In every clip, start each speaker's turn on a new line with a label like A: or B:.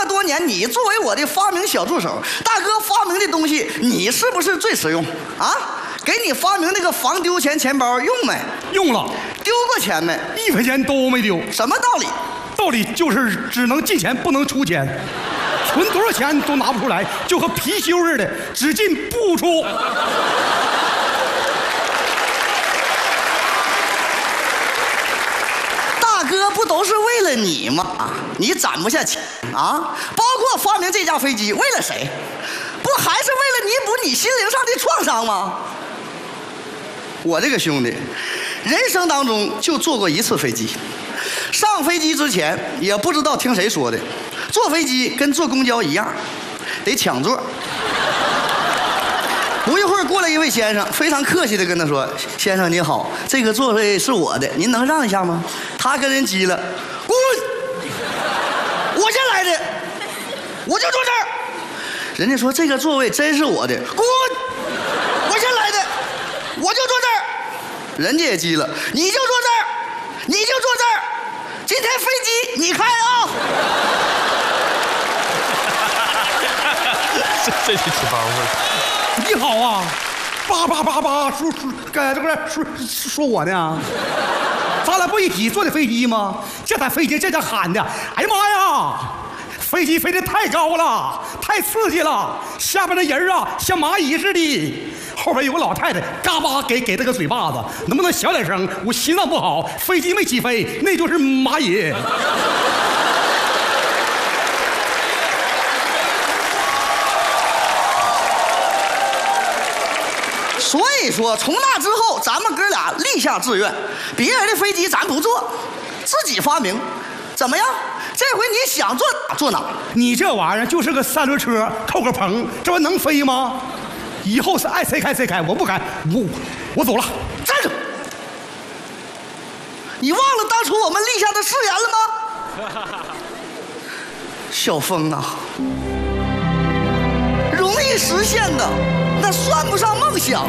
A: 么多年，你作为我的发明小助手，大哥发明的东西，你是不是最实用啊？给你发明那个防丢钱钱包用没？
B: 用了。
A: 丢过钱没
B: ？1分钱都没丢。
A: 什么道理？
B: 道理就是只能进钱不能出钱，存多少钱都拿不出来，就和貔貅似的，只进不出。
A: 大哥不都是为了你吗？你攒不下钱啊！包括发明这架飞机，为了谁？不还是为了弥补你心灵上的创伤吗？我这个兄弟，人生当中就坐过一次飞机。上飞机之前也不知道听谁说的，坐飞机跟坐公交一样，得抢座。不一会儿过来一位先生，非常客气地跟他说：“先生你好，这个座位是我的，您能让一下吗？”他跟人急了：“滚！我先来的，我就坐这儿。”人家说：“这个座位真是我的，滚！我先来的，我就坐这儿。”人家也急了：“你就坐这儿，你就坐这儿，今天飞机你开啊！”
C: 这是起包了。
B: 你好啊，8888说我呢？咱俩不一起坐的飞机吗？这台飞机这家喊的，哎呀妈呀！飞机飞得太高了，太刺激了，下边的人啊像蚂蚁似的。后边有个老太太，嘎巴给他个嘴巴子，能不能小点声？我心脏不好，飞机没起飞，那就是蚂蚁。
A: 所以说，从那之后，咱们哥俩立下志愿，别人的飞机咱不坐，自己发明，怎么样？这回你想坐哪坐哪。
B: 你这玩意儿就是个三轮车，扣个棚，这玩意能飞吗？以后是爱谁开谁开，我不开，我走了。
A: 站住！你忘了当初我们立下的誓言了吗？小峰啊，容易实现的。那算不上梦想，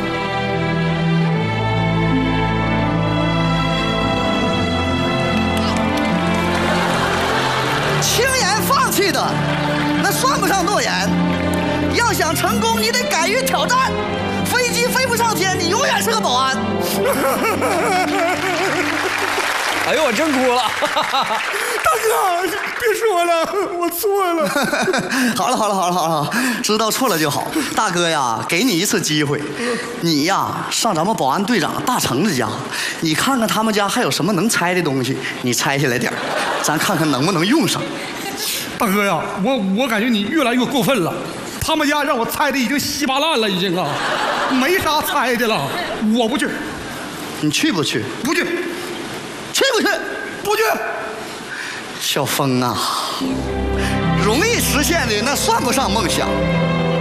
A: 轻言放弃的那算不上诺言。要想成功，你得敢于挑战。飞机飞不上天，你永远是个保安。
C: 哎呦，我真哭了！
B: 大哥，别说了，我错了。
A: 好了，知道错了就好。大哥呀，给你一次机会，你呀上咱们保安队长大成子家，你看看他们家还有什么能拆的东西，你拆下来点，咱看看能不能用上。
B: 大哥呀，我感觉你越来越过分了。他们家让我拆的已经稀巴烂了，已经啊，没啥拆的了。我不去。
A: 你去不去？
B: 不去。
A: 去不去？
B: 不去。
A: 小峰啊，容易实现的那算不上梦想，